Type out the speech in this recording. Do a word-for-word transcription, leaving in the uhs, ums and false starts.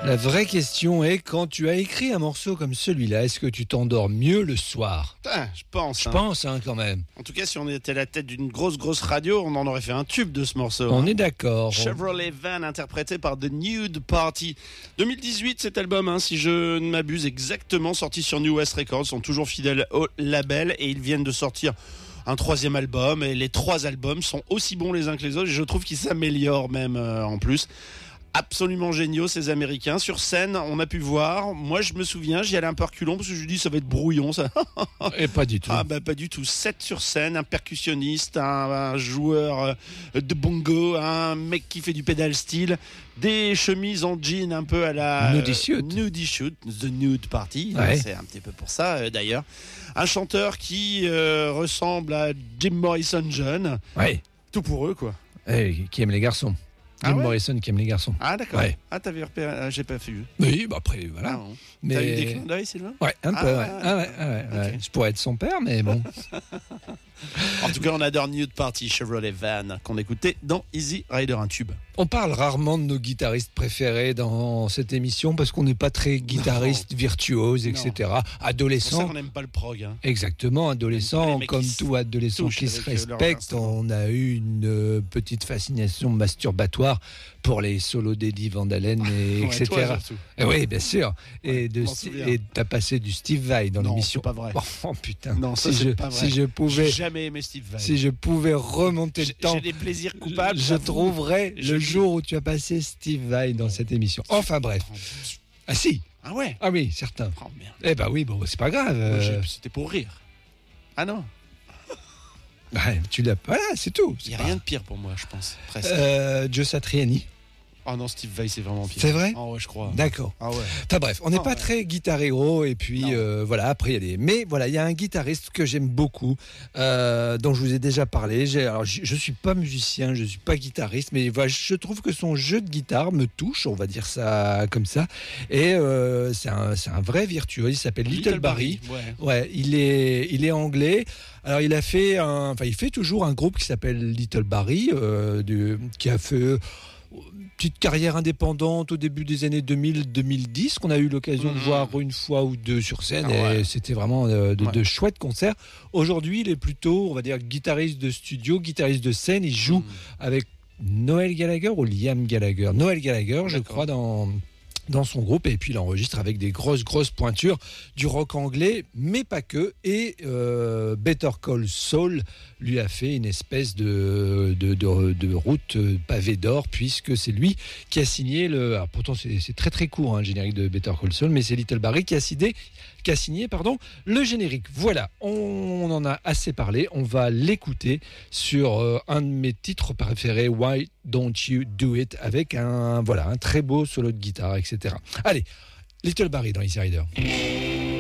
La vraie question est, quand tu as écrit un morceau comme celui-là, est-ce que tu t'endors mieux le soir ? Putain, je pense. Je hein. pense, hein, quand même. En tout cas, si on était à la tête d'une grosse, grosse radio, on en aurait fait un tube de ce morceau. On hein. est d'accord. Chevrolet Van, interprété par The Nude Party. deux mille dix-huit, cet album, hein, si je ne m'abuse, exactement, sorti sur New West Records, sont toujours fidèles au label et ils viennent de sortir un troisième album et les trois albums sont aussi bons les uns que les autres et je trouve qu'ils s'améliorent même euh, en plus. Absolument géniaux ces Américains. Sur scène, on a pu voir. Moi, je me souviens, j'y allais un peu reculons parce que je me dis ça va être brouillon ça. Et pas du tout. Ah bah pas du tout. Sept sur scène, un percussionniste, un, un joueur de bongo, un mec qui fait du pedal steel, des chemises en jean un peu à la Nudie Shoot. Nudie Shoot, The Nude Party. Ouais. C'est un petit peu pour ça euh, d'ailleurs. Un chanteur qui euh, ressemble à Jim Morrison jeune. Ouais. Tout pour eux quoi. Et qui aime les garçons. Ah Jim ouais Morrison qui aime les garçons. Ah d'accord. Ouais. Ah t'avais repéré, ah, j'ai pas vu. Oui, bah après, voilà. Ah, bon. Mais... T'as eu des clins d'œil Sylvain? Ouais, un Ah, peu, ouais. ouais, Ah, ouais, ouais, ouais, ouais. ok. Je pourrais être son père, mais bon. En tout cas, on adore Nude Party, Chevrolet Van, qu'on écoutait dans Easy Rider, un tube. On parle rarement de nos guitaristes préférés dans cette émission parce qu'on n'est pas très guitariste, virtuose, et cetera. C'est pour ça Adolescent. qu'on n'aime pas le prog. Hein. Exactement, Les adolescent, mecs comme qui se tout adolescent touchent qui se avec, euh, leur respecte, instrument. on a eu une euh, petite fascination masturbatoire pour les solos d'Eddie Van Halen, et Ouais, et cetera. toi, surtout. Eh oui, bien sûr. Ouais, et de je m'en Sti- souviens. et t'as passé du Steve Vai dans Non, l'émission. c'est pas vrai. Oh putain. Non, ça, si c'est je, pas vrai. si je pouvais, J'ai jamais aimé Steve Vai. si je pouvais remonter le J'ai temps. j'ai des plaisirs coupables. Je j'avoue. trouverai Je le dis- jour où tu as passé Steve Vai dans cette émission. Enfin bref. Ah si. Ah ouais. Ah oui, certain. Oh merde. Eh ben oui, bon, c'est pas grave. Moi, j'ai- euh, C'était pour rire. Ah non. ouais, tu l'as. Voilà, c'est tout. Il n'y a C'est rien pas- de pire pour moi, je pense. Presque. Euh, Joe Satriani. Oh non, Steve Vai, c'est vraiment pire. C'est vrai ? Ah ouais, je crois. D'accord. Ah ouais. Enfin bref, on n'est Ah pas ouais. très guitare héros et puis Non. euh, voilà, après il y a des... Mais voilà, il y a un guitariste que j'aime beaucoup, euh, dont je vous ai déjà parlé. J'ai... Alors je, je suis pas musicien, je suis pas guitariste, mais voilà, je trouve que son jeu de guitare me touche, on va dire ça comme ça. Et euh, c'est, un, c'est un vrai virtuose, il s'appelle Little, Barry. Ouais. Ouais, il est, il est anglais. Alors il a fait un, enfin il fait toujours un groupe qui s'appelle Little Barry, euh, de, qui a fait euh, une petite carrière indépendante au début des années deux mille deux mille dix, qu'on a eu l'occasion de Mhm. voir une fois ou deux sur scène, Ah ouais. et c'était vraiment euh, de, Ouais. de chouettes concerts. Aujourd'hui, il est plutôt, on va dire, guitariste de studio, guitariste de scène. Il joue Mm. avec Noel Gallagher ou Liam Gallagher. Noel Gallagher, je D'accord. crois, dans dans son groupe, et puis il enregistre avec des grosses grosses pointures du rock anglais, mais pas que. Et euh, Better Call Saul lui a fait une espèce de de, de, de route euh, pavée d'or, puisque c'est lui qui a signé le. Alors pourtant c'est, c'est très très court, hein, le générique de Better Call Saul, mais c'est Little Barry qui a signé qui a signé pardon le générique. Voilà, on en a assez parlé. On va l'écouter sur euh, un de mes titres préférés, Why Don't You Do It, avec un voilà un très beau solo de guitare, et cetera. Allez, Little Barry dans Easy Rider.